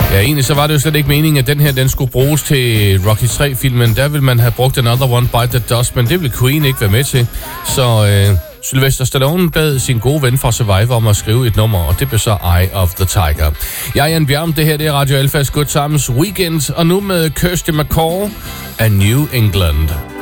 Ja, egentlig så var det jo slet ikke meningen, at den her den skulle bruges til Rocky 3-filmen. Der ville man have brugt Another One Bite the Dust, men det ville Queen ikke være med til. Så Sylvester Stallone bad sin gode ven fra Survivor om at skrive et nummer, og det blev så Eye of the Tiger. Jeg er Jan Bjerm, det her det er Radio Alfas Good Times Weekend, og nu med Kirsty MacColl af New England.